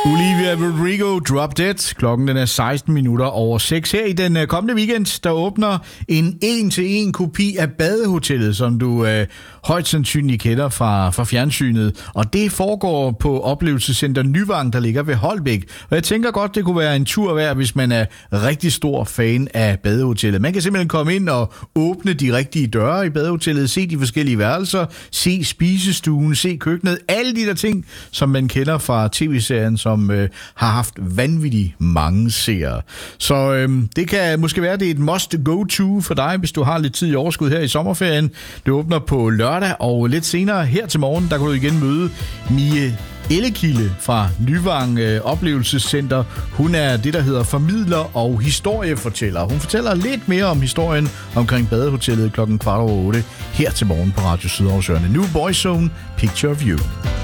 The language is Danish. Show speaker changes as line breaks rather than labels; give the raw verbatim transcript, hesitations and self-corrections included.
Olivia Rodrigo, Drop Dead. Klokken den er seksten minutter over seks. Her i den kommende weekend, der åbner en en-til-en kopi af Badehotellet, som du øh, højst sandsynligt kender fra, fra fjernsynet. Og det foregår på oplevelsescenter Nyvang, der ligger ved Holbæk. Og jeg tænker godt, det kunne være en tur værd, hvis man er rigtig stor fan af Badehotellet. Man kan simpelthen komme ind og åbne de rigtige døre i Badehotellet, se de forskellige værelser, se spisestuen, se køkkenet, alle de der ting, som man kender fra tv-serien, som øh, har haft vanvittigt mange seere. Så øh, det kan måske være, det er et must go-to for dig, hvis du har lidt tid i overskud her i sommerferien. Det åbner på lørdag, og lidt senere her til morgen, der kan du igen møde Mie Ellekilde fra Nyvang øh, Oplevelsescenter. Hun er det, der hedder formidler og historiefortæller. Hun fortæller lidt mere om historien omkring Badehotellet klokken kvart over otte her til morgen på Radio Sydhavsørene. Nu Boyzone, Picture of You.